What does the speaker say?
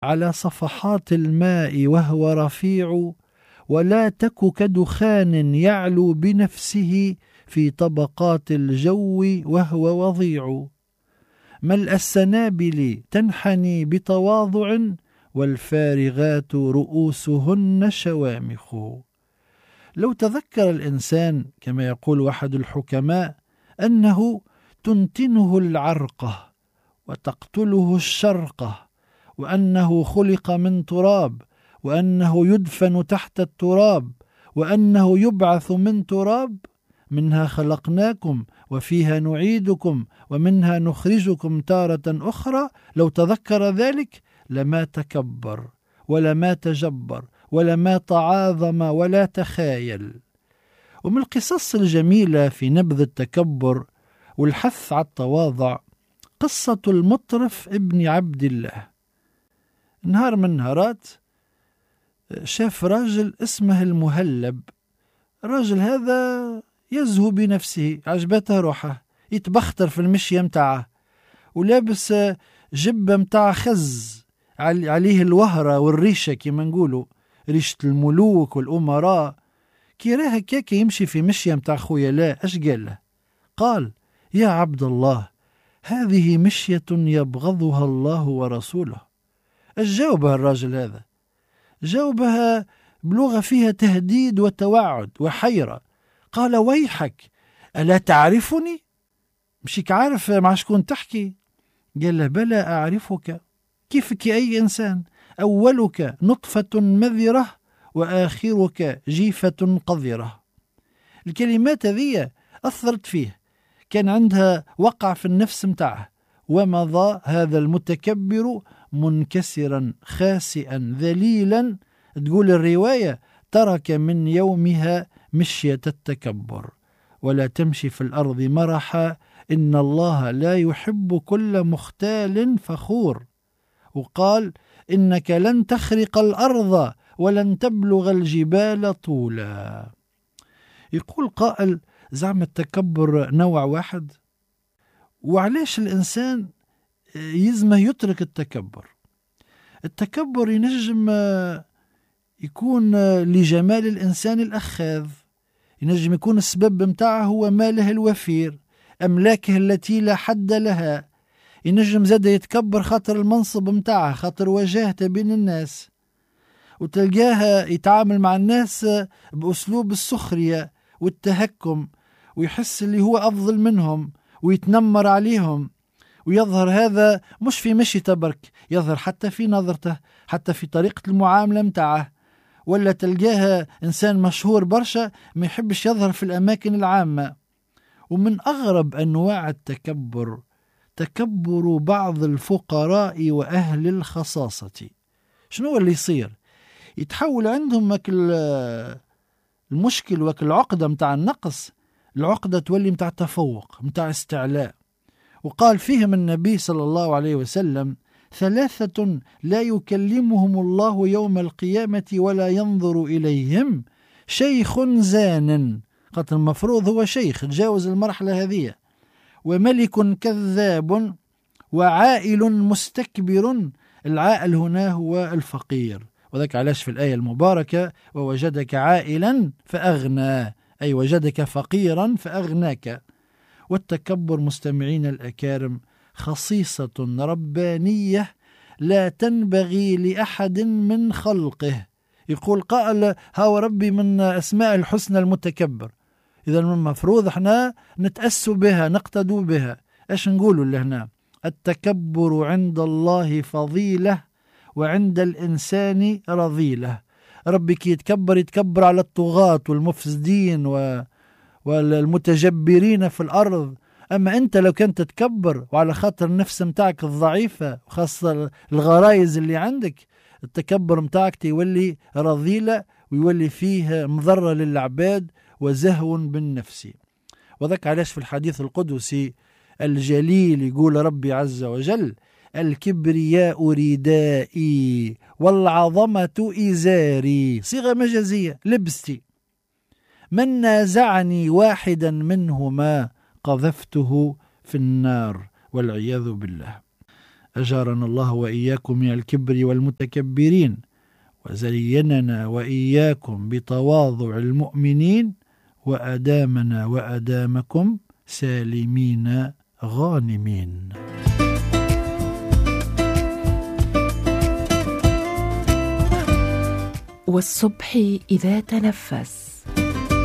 على صفحات الماء وهو رفيع، ولا تك كدخان يعلو بنفسه في طبقات الجو وهو وضيع. ملء السنابل تنحني بتواضع، والفارغات رؤوسهن شوامخ. لو تذكر الإنسان كما يقول أحد الحكماء أنه تنتنه العرقة وتقتله الشرقة، وأنه خلق من تراب، وأنه يدفن تحت التراب، وأنه يبعث من تراب، منها خلقناكم وفيها نعيدكم ومنها نخرجكم تارة أخرى، لو تذكر ذلك لما تكبر ولما تجبر ولما تعاظم ولا تخايل. ومن القصص الجميلة في نبذ التكبر والحث على التواضع قصة المطرف ابن عبد الله. نهار من نهارات شاف راجل اسمه المهلب. الراجل هذا يزهو بنفسه، عجبته روحه، يتبختر في المشية متاعه، ولابس جبة متاع خز عليه الوهرة والريشة كما نقولوا، ريشة الملوك والأمراء. كي راه هكاك يمشي في مشية متاع خويا لا، اش قال له؟ قال: يا عبد الله، هذه مشية يبغضها الله ورسوله. اش جاوبها الراجل هذا؟ جاوبها بلغة فيها تهديد وتوعد وحيرة. قال: ويحك، ألا تعرفني؟ مشيك عارف مع شكون تحكي؟ قال له: بلى أعرفك، كيفك أي إنسان، أولك نطفة مذرة وآخرك جيفة قذرة. الكلمات هذه أثرت فيه، كان عندها وقع في النفس متاعه، ومضى هذا المتكبر منكسرا خاسئا ذليلا. تقول الرواية: ترك من يومها مشية التكبر، ولا تمشي في الأرض مرحا، إن الله لا يحب كل مختال فخور. وقال: إنك لن تخرق الأرض ولن تبلغ الجبال طولا. يقول قائل: زعم التكبر نوع واحد؟ وعلاش الإنسان يزمه يترك التكبر؟ التكبر ينجم يكون لجمال الإنسان الأخاذ، ينجم يكون السبب متاعه هو ماله الوفير، أملاكه التي لا حد لها. ينجم زاد يتكبر خاطر المنصب متاعه، خاطر وجاهته بين الناس، وتلقاه يتعامل مع الناس بأسلوب السخرية والتهكم، ويحس اللي هو أفضل منهم ويتنمر عليهم. ويظهر هذا مش في مشي تبرك، يظهر حتى في نظرته، حتى في طريقة المعاملة متاعه. ولا تلقاه إنسان مشهور برشا ما يحبش يظهر في الأماكن العامة. ومن أغرب أنواع التكبر تكبر بعض الفقراء وأهل الخصاصة. شنو اللي يصير؟ يتحول عندهم المشكل العقدة متاع النقص، العقدة تولي متاع التفوق، متاع استعلاء. وقال فيهم النبي صلى الله عليه وسلم: ثلاثة لا يكلمهم الله يوم القيامة ولا ينظر إليهم: شيخ زان، قد المفروض هو شيخ تجاوز المرحلة هذه، وملك كذاب، وعائل مستكبر. العائل هنا هو الفقير، وذلك علاش في الآية المباركة: ووجدك عائلا فأغنى، أي وجدك فقيرا فأغناك. والتكبر مستمعين الأكارم خصيصة ربانية لا تنبغي لأحد من خلقه. يقول قائل: هاو ربي من أسماء الحسنى المتكبر، إذا من المفروض احنا نتأسوا بها نقتدوا بها. ايش نقولوا لهنا؟ التكبر عند الله فضيلة، وعند الإنسان رذيلة. ربي كي يتكبر على الطغاة والمفسدين والمتجبرين في الأرض. أما أنت لو كنت تتكبر وعلى خاطر النفس متاعك الضعيفة، وخاصة الغرايز اللي عندك، التكبر متاعك يولي رذيلة، ويولي فيه مضرة للعباد وزهو بالنفس. وذلك علاش في الحديث القدسي الجليل يقول ربي عز وجل: الكبرياء ردائي والعظمة إزاري. صيغة مجازية، لبستي. من نازعني واحدا منهما قذفته في النار، والعياذ بالله. أجارنا الله وإياكم من الكبر والمتكبرين، وزيننا وإياكم بتواضع المؤمنين، وأدامنا وأدامكم سالمين غانمين. والصبح إذا تنفس